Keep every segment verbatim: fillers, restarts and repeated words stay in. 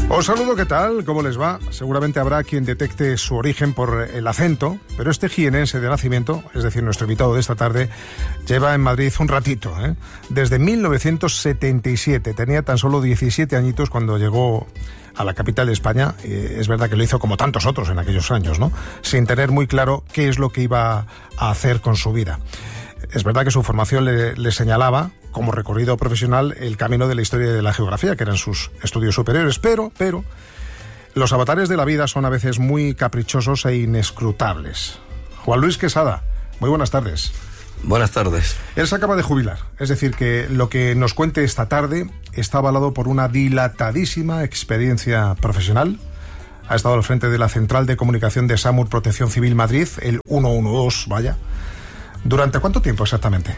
Os saludo, ¿qué tal? ¿Cómo les va? Seguramente habrá quien detecte su origen por el acento, pero este jienense de nacimiento, es decir, nuestro invitado de esta tarde, lleva en Madrid un ratito, ¿eh? Desde mil novecientos setenta y siete. Tenía tan solo diecisiete añitos cuando llegó a la capital de España. Eh, es verdad que lo hizo como tantos otros en aquellos años, ¿no? Sin tener muy claro qué es lo que iba a hacer con su vida. Es verdad que su formación le, le señalaba como recorrido profesional el camino de la historia y de la geografía, que eran sus estudios superiores, pero, pero los avatares de la vida son a veces muy caprichosos e inescrutables. Juan Luis Quesada, muy buenas tardes. Buenas tardes. Él se acaba de jubilar, es decir, que lo que nos cuente esta tarde está avalado por una dilatadísima experiencia profesional. Ha estado al frente de la Central de Comunicación de SAMUR Protección Civil Madrid, el ciento doce, vaya. ¿Durante cuánto tiempo exactamente?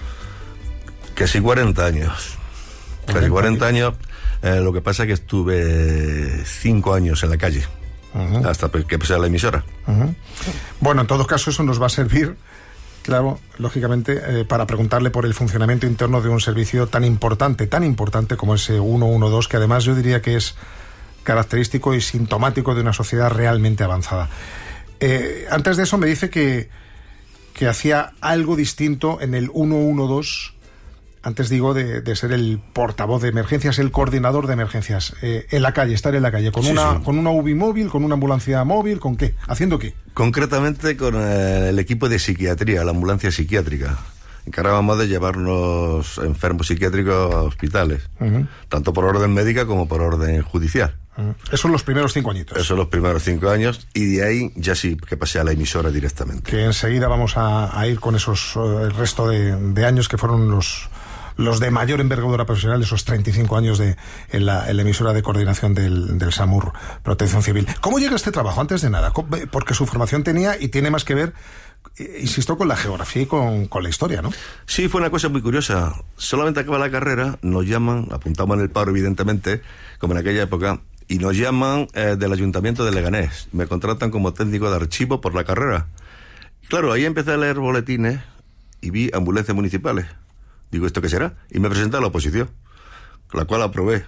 Casi cuarenta años. Casi cuarenta años. Eh, lo que pasa es que estuve cinco años en la calle, uh-huh. hasta que empecé la emisora. Uh-huh. Bueno, en todo caso eso nos va a servir, claro, lógicamente, eh, para preguntarle por el funcionamiento interno de un servicio tan importante, tan importante como ese ciento doce, que además yo diría que es característico y sintomático de una sociedad realmente avanzada. Eh, antes de eso me dice que que hacía algo distinto en el ciento doce, antes digo de, de ser el portavoz de emergencias, el coordinador de emergencias, eh, en la calle, estar en la calle, con sí, una sí. con una U B I móvil, con una ambulancia móvil, ¿con qué? ¿Haciendo qué? Concretamente con eh, el equipo de psiquiatría, la ambulancia psiquiátrica. Encargábamos de llevarnos enfermos psiquiátricos a hospitales, uh-huh. tanto por orden médica como por orden judicial. Uh-huh. Esos son los primeros cinco añitos. Esos son los primeros cinco años, y de ahí ya sí que pasé a la emisora directamente. Que enseguida vamos a, a ir con esos uh, el resto de, de años que fueron los los de mayor envergadura profesional, esos treinta y cinco años de en la, en la emisora de coordinación del, del SAMUR Protección Civil. ¿Cómo llega este trabajo? Antes de nada, porque su formación tenía y tiene más que ver, insisto, con la geografía y con, con la historia, ¿no? Sí, fue una cosa muy curiosa. Solamente acaba la carrera, nos llaman, apuntamos en el paro, evidentemente, como en aquella época, y nos llaman eh, del Ayuntamiento de Leganés. Me contratan como técnico de archivo por la carrera. Claro, ahí empecé a leer boletines y vi ambulancias municipales. Digo, ¿esto qué será? Y me presenté a la oposición, la cual aprobé.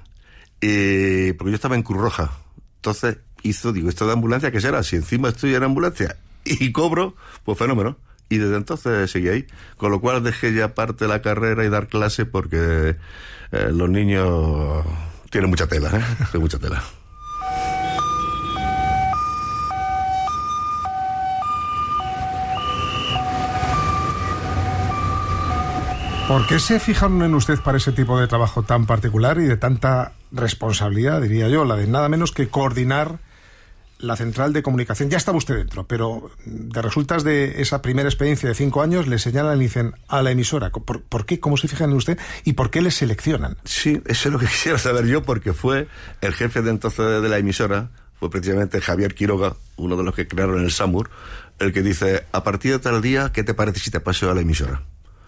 Eh, porque yo estaba en Cruz Roja. Entonces hizo, digo, ¿esto de ambulancia qué será? Si encima estoy en ambulancia y cobro, pues fenómeno. Y desde entonces seguí ahí. Con lo cual dejé ya parte de la carrera y dar clase porque eh, los niños tienen mucha tela, ¿eh? Tienen mucha tela. ¿Por qué se fijaron en usted para ese tipo de trabajo tan particular y de tanta responsabilidad, diría yo, la de nada menos que coordinar la central de comunicación? Ya estaba usted dentro, pero de resultas de esa primera experiencia de cinco años le señalan y dicen a la emisora. ¿Por, ¿Por qué? ¿Cómo se fijan en usted? ¿Y por qué le seleccionan? Sí, eso es lo que quisiera saber yo, porque fue el jefe de entonces de la emisora, fue precisamente Javier Quiroga, uno de los que crearon el SAMUR, el que dice, a partir de tal día, ¿qué te parece si te paso a la emisora?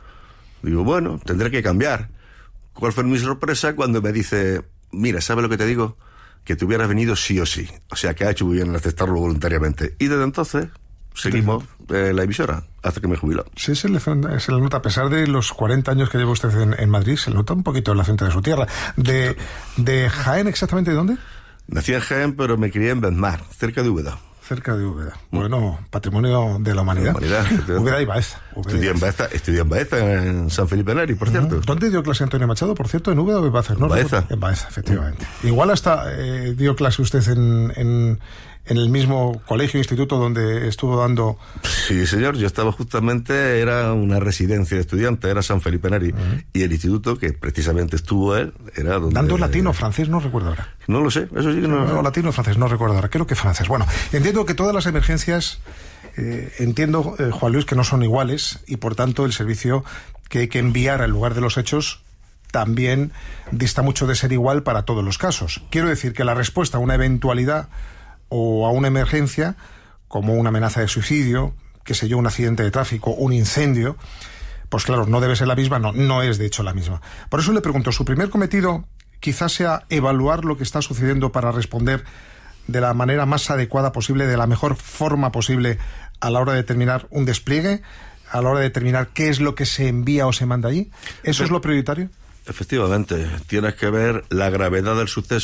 Digo, bueno, tendré que cambiar. ¿Cuál fue mi sorpresa cuando me dice, mira, ¿sabes lo que te digo? Que te hubieras venido sí o sí. O sea, que ha hecho muy bien en aceptarlo voluntariamente. Y desde entonces seguimos eh, la emisora hasta que me jubiló. Sí, se le, se le nota, a pesar de los cuarenta años que lleva usted en, en Madrid, se le nota un poquito el acento de su tierra. ¿De, de Jaén exactamente de dónde? Nací en Jaén, pero me crié en Benmar, cerca de Úbeda. Cerca de Úbeda. Bueno, patrimonio de la humanidad. De la humanidad. Úbeda y Baeza. Estudié en Baeza, estudié en Baeza, en San Felipe Neri, por cierto. ¿Dónde dio clase Antonio Machado, por cierto? ¿En Úbeda o en Baeza? No, Baeza. En Baeza, efectivamente. Uh-huh. Igual hasta eh, dio clase usted en, en, en el mismo colegio, instituto donde estuvo dando... Sí, señor. Yo estaba justamente, era una residencia de estudiantes, era San Felipe Neri. Uh-huh. Y el instituto, que precisamente estuvo él, era donde... ¿Dando latino o francés? No recuerdo ahora. No lo sé, eso sí que no... no latino o francés, no recuerdo ahora. Creo que francés. Bueno, entiendo que todas las emergencias, eh, entiendo, eh, Juan Luis, que no son iguales, y por tanto el servicio que hay que enviar al lugar de los hechos también dista mucho de ser igual para todos los casos. Quiero decir que la respuesta a una eventualidad o a una emergencia, como una amenaza de suicidio, qué sé yo, un accidente de tráfico, un incendio, pues claro, no debe ser la misma, no, no es de hecho la misma. Por eso le pregunto, ¿su primer cometido quizás sea evaluar lo que está sucediendo para responder de la manera más adecuada posible, de la mejor forma posible a la hora de determinar un despliegue, a la hora de determinar qué es lo que se envía o se manda allí? ¿Eso Pero, es lo prioritario? Efectivamente, tienes que ver la gravedad del suceso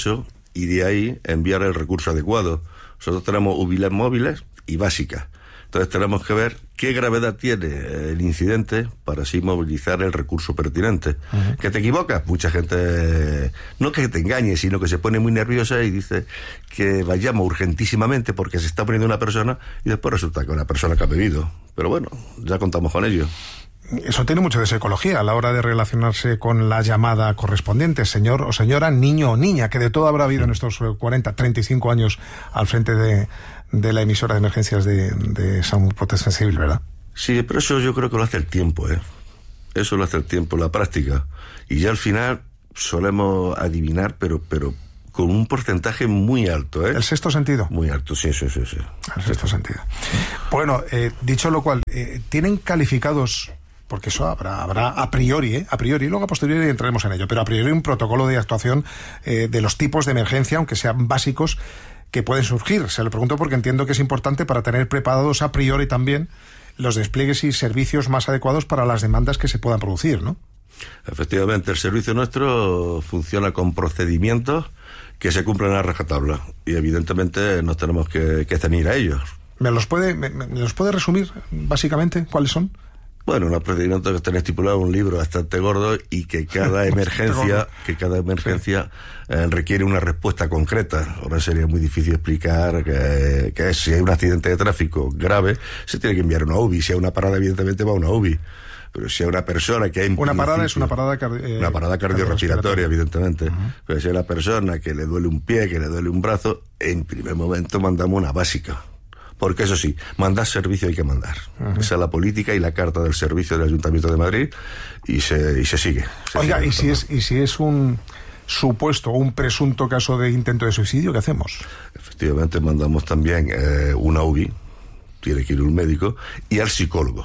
y de ahí enviar el recurso adecuado. Nosotros tenemos U B I móviles y básicas. Entonces tenemos que ver qué gravedad tiene el incidente para así movilizar el recurso pertinente. Uh-huh. ¿Que te equivocas? Mucha gente, no que te engañe, sino que se pone muy nerviosa y dice que vayamos urgentísimamente porque se está poniendo una persona y después resulta que una persona que ha bebido. Pero bueno, ya contamos con ello. Eso tiene mucho de psicología a la hora de relacionarse con la llamada correspondiente, señor o señora, niño o niña, que de todo habrá habido en estos cuarenta, treinta y cinco años al frente de, de la emisora de emergencias de, de Salud Protección Civil, ¿verdad? Sí, pero eso yo creo que lo hace el tiempo, ¿eh? Eso lo hace el tiempo, la práctica. Y ya al final solemos adivinar, pero pero con un porcentaje muy alto, ¿eh? ¿El sexto sentido? Muy alto, sí, sí, sí. sí. El sexto sentido. Bueno, eh, dicho lo cual, eh, ¿tienen calificados...? Porque eso habrá, habrá a priori, ¿eh? a priori, y luego a posteriori entraremos en ello, pero a priori un protocolo de actuación eh, de los tipos de emergencia, aunque sean básicos, que pueden surgir. Se lo pregunto porque entiendo que es importante para tener preparados a priori también los despliegues y servicios más adecuados para las demandas que se puedan producir, ¿no? Efectivamente, el servicio nuestro funciona con procedimientos que se cumplen a rajatabla y evidentemente nos tenemos que, que ceñir a ellos. ¿Me los puede, me, me los puede resumir básicamente cuáles son? Bueno, unos procedimientos que están estipulados en un libro bastante gordo y que cada emergencia que cada emergencia sí. eh, requiere una respuesta concreta. Ahora sería muy difícil explicar que, que si hay un accidente de tráfico grave, se tiene que enviar una U B I. Si hay una parada, evidentemente va una U B I. Pero si hay una persona que hay... Una parada es una parada... Eh, una parada cardiorrespiratoria, evidentemente. Uh-huh. Pero si hay una persona que le duele un pie, que le duele un brazo, en primer momento mandamos una básica. Porque eso sí, mandar servicio hay que mandar. Uh-huh. Esa es la política y la carta del servicio del Ayuntamiento de Madrid y se, y se sigue. Se Oiga, sigue ¿y si, es, ¿y si es un supuesto o un presunto caso de intento de suicidio, qué hacemos? Efectivamente, mandamos también eh, una U B I, tiene que ir un médico, y al psicólogo.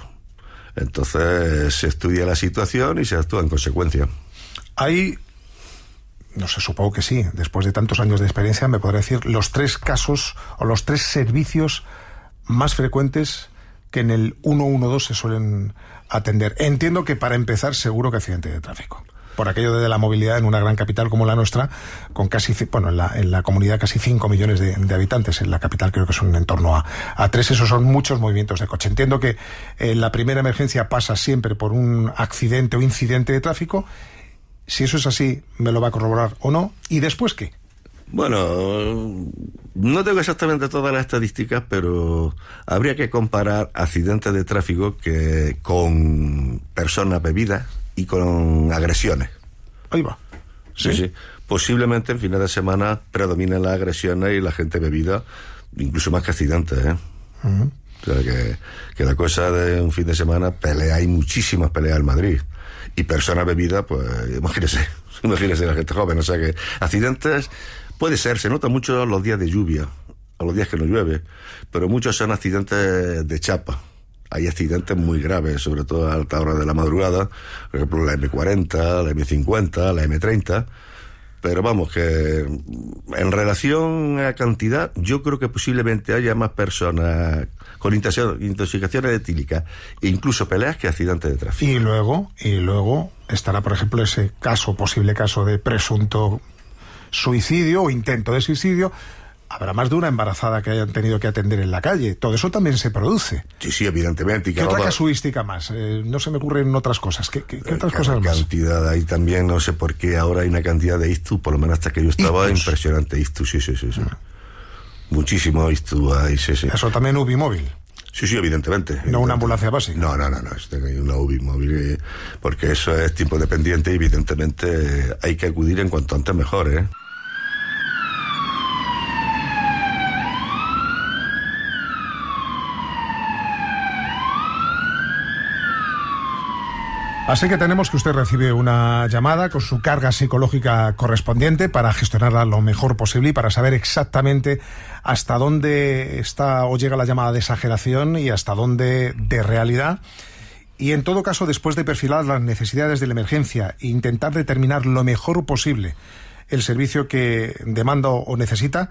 Entonces se estudia la situación y se actúa en consecuencia. Hay... No sé, supongo que sí. Después de tantos años de experiencia, me podrá decir los tres casos o los tres servicios más frecuentes que en el ciento doce se suelen atender. Entiendo que para empezar, seguro que accidente de tráfico. Por aquello de la movilidad en una gran capital como la nuestra, con casi, bueno, en la, en la comunidad casi cinco millones de, de habitantes. En la capital creo que son en torno a, a tres. Esos son muchos movimientos de coche. Entiendo que eh, la primera emergencia pasa siempre por un accidente o incidente de tráfico. Si eso es así, ¿me lo va a corroborar o no? ¿Y después qué? Bueno, no tengo exactamente todas las estadísticas, pero habría que comparar accidentes de tráfico que con personas bebidas y con agresiones. Ahí va. Sí, sí. sí. Posiblemente en fines de semana predominen las agresiones y la gente bebida, incluso más que accidentes, ¿eh? Uh-huh. O sea, que, que la cosa de un fin de semana, pelea, hay muchísimas peleas en Madrid. Y personas bebidas, pues, imagínese, imagínese la gente joven. O sea que accidentes, puede ser, se nota mucho los días de lluvia, a los días que no llueve, pero muchos son accidentes de chapa. Hay accidentes muy graves, sobre todo a alta hora de la madrugada, por ejemplo la eme cuarenta, la eme cincuenta, la eme treinta, pero vamos, que en relación a cantidad, yo creo que posiblemente haya más personas con intoxicaciones etílicas e incluso peleas que accidentes de tráfico. Y luego, y luego estará, por ejemplo, ese caso, posible caso de presunto suicidio o intento de suicidio. Habrá más de una embarazada que hayan tenido que atender en la calle. Todo eso también se produce. Sí, sí, evidentemente. Y ¿Qué otra casuística más? Eh, no se me ocurren otras cosas. ¿Qué, qué, qué otras eh, cosas más? Cantidad, ahí también, no sé por qué ahora hay una cantidad de ictus, por lo menos hasta que yo estaba, ictus. Impresionante. Ictus, sí, sí, sí. sí. Ah. Muchísimo ictus hay, sí, sí. ¿Eso también U B I móvil? Sí, sí, evidentemente. ¿No evidentemente. Una ambulancia básica? No, no, no, no. Hay una U B I móvil, porque eso es tiempo dependiente y evidentemente hay que acudir en cuanto antes mejor, ¿eh? Así que tenemos que usted recibe una llamada con su carga psicológica correspondiente para gestionarla lo mejor posible y para saber exactamente hasta dónde está o llega la llamada de exageración y hasta dónde de realidad. Y en todo caso, después de perfilar las necesidades de la emergencia e intentar determinar lo mejor posible el servicio que demanda o necesita,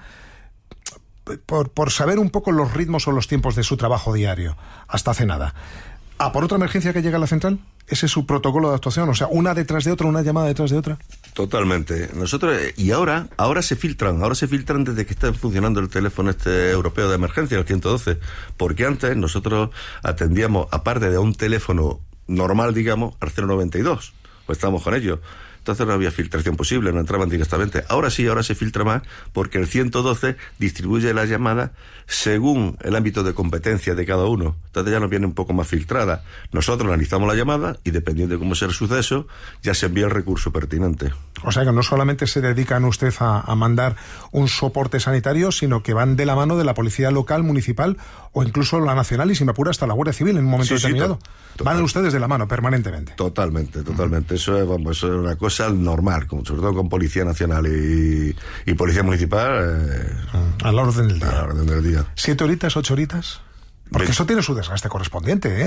por, por saber un poco los ritmos o los tiempos de su trabajo diario, hasta hace nada. ¿A por otra emergencia que llega a la central? ¿Ese es su protocolo de actuación? O sea, una detrás de otra, una llamada detrás de otra. Totalmente. Nosotros, y ahora, ahora se filtran, ahora se filtran desde que está funcionando el teléfono este europeo de emergencia, el ciento doce, porque antes nosotros atendíamos, aparte de un teléfono normal, digamos, al cero noventa y dos, pues estábamos con ellos. Entonces no había filtración posible, no entraban directamente. Ahora sí, ahora se filtra más, porque el ciento doce distribuye las llamadas según el ámbito de competencia de cada uno. Entonces ya nos viene un poco más filtrada. Nosotros analizamos la llamada y dependiendo de cómo sea el suceso, ya se envía el recurso pertinente. O sea que no solamente se dedican usted a, a mandar un soporte sanitario, sino que van de la mano de la policía local, municipal o incluso la nacional y, si me apura, hasta la Guardia Civil en un momento sí, determinado. Sí, to- van ustedes de la mano permanentemente. Totalmente, totalmente. Uh-huh. Eso es, vamos, eso es una cosa normal, como, sobre todo con Policía Nacional y, y Policía Municipal. Eh, a la orden del día. A la orden del día. ¿Siete horitas, ocho horitas? Porque Ve- eso tiene su desgaste correspondiente, ¿eh?